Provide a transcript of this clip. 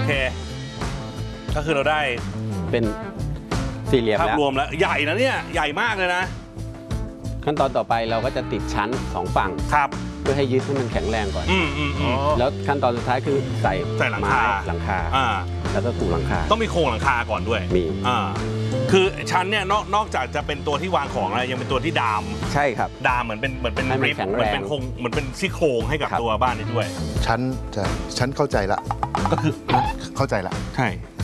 เคก็คือเราได้เป็นสี่เหลี่ยมภาพแล้วรวมแล้วใหญ่นะเนี่ยใหญ่มากเลยนะขั้นตอนต่อไปเราก็จะติดชั้น2ฝั่งครับเพื่อให้ยึดให้มันแข็งแรงก่อนอ๋อแล้วขั้นตอนสุดท้ายคือใส่หลังไม้คาหลังคาแล้วก็กูหลังคาต้องมีโครงหลังคาก่อนด้วยมีคือชั้นเนี่ยนอกจากจะเป็นตัวที่วางของแล้วยังเป็นตัวที่ดามใช่ครับดามเหมือนเป็นให้มันริบแข็งเหมืแรอนงเป็นโครงเหมือนเป็นซี่โครงให้กับครับตัวบ้านนี้ด้วยฉันเข้าใจละก็คือเข้าใจละใช่